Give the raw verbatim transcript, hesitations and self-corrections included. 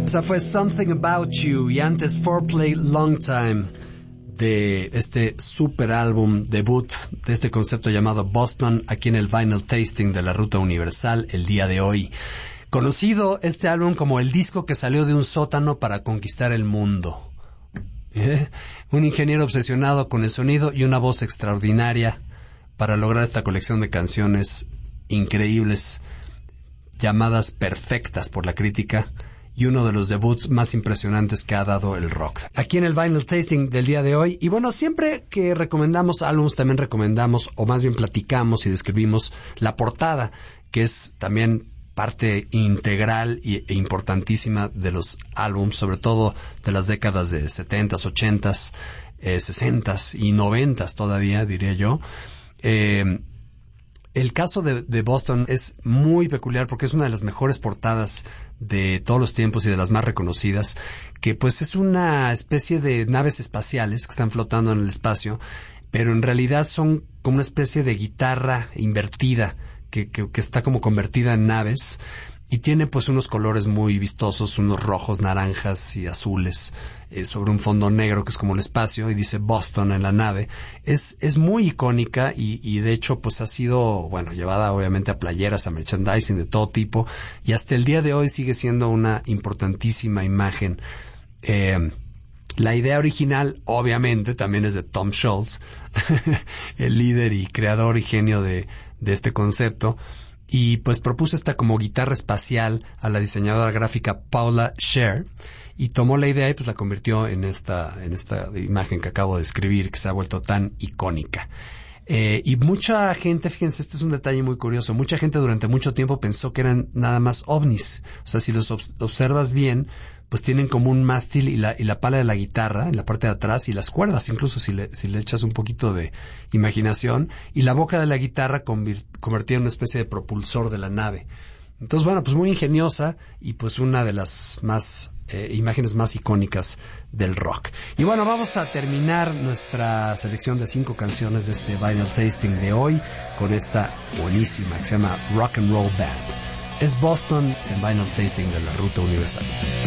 Esa fue Something About You y antes Foreplay Long Time de este super álbum debut de este concepto llamado Boston aquí en el Vinyl Tasting de la Ruta Universal el día de hoy. Conocido este álbum como el disco que salió de un sótano para conquistar el mundo. ¿Eh? Un ingeniero obsesionado con el sonido y una voz extraordinaria para lograr esta colección de canciones increíbles llamadas perfectas por la crítica y uno de los debuts más impresionantes que ha dado el rock. Aquí en el Vinyl Tasting del día de hoy, y bueno, siempre que recomendamos álbumes también recomendamos, o más bien platicamos y describimos la portada, que es también parte integral e importantísima de los álbumes, sobre todo de las décadas de setentas, ochentas, eh, sesentas y noventas todavía, diría yo. Eh, El caso de, de Boston es muy peculiar porque es una de las mejores portadas de todos los tiempos y de las más reconocidas, que pues es una especie de naves espaciales que están flotando en el espacio, pero en realidad son como una especie de guitarra invertida que, que, que está como convertida en naves y tiene pues unos colores muy vistosos, unos rojos, naranjas y azules eh, sobre un fondo negro que es como el espacio y dice Boston en la nave. Es es muy icónica y, y de hecho pues ha sido, bueno, llevada obviamente a playeras, a merchandising de todo tipo y hasta el día de hoy sigue siendo una importantísima imagen. Eh, la idea original obviamente también es de Tom Scholz, el líder y creador y genio de, de este concepto. Y pues propuso esta como guitarra espacial a la diseñadora gráfica Paula Scher y tomó la idea y pues la convirtió en esta en esta imagen que acabo de describir que se ha vuelto tan icónica. Eh, y mucha gente, fíjense, este es un detalle muy curioso, mucha gente durante mucho tiempo pensó que eran nada más ovnis. O sea, si los ob- observas bien, pues tienen como un mástil y la, y la pala de la guitarra en la parte de atrás y las cuerdas, incluso si le, si le echas un poquito de imaginación, y la boca de la guitarra convir- convertida en una especie de propulsor de la nave. Entonces, bueno, pues muy ingeniosa y pues una de las más eh, imágenes más icónicas del rock. Y bueno, vamos a terminar nuestra selección de cinco canciones de este Vinyl Tasting de hoy con esta buenísima que se llama Rock and Roll Band. Es Boston en Vinyl Tasting de la Ruta Universal.